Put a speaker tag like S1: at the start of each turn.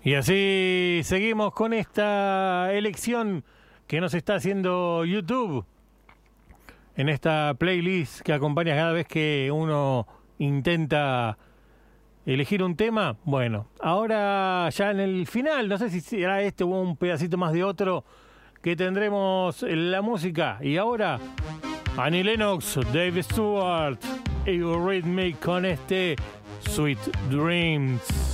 S1: Y así seguimos con esta elección que nos está haciendo YouTube en esta playlist que acompaña cada vez que uno intenta elegir un tema. Bueno, ahora ya en el final, no sé si será este o un pedacito más de otro, que tendremos la música. Y ahora, Annie Lennox, Dave Stewart y Eurythmics con este Sweet Dreams.